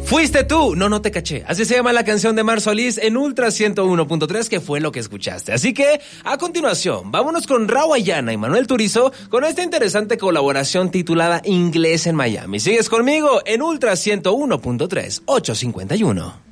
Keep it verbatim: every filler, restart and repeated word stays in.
Fuiste tú, no, no te caché. Así se llama la canción de Mar Solís en Ultra ciento uno punto tres, que fue lo que escuchaste. Así que, a continuación, vámonos con Rauw Ayana y Manuel Turizo con esta interesante colaboración titulada Inglés en Miami. Sigues conmigo en Ultra ciento uno punto tres, ochocientos cincuenta y uno.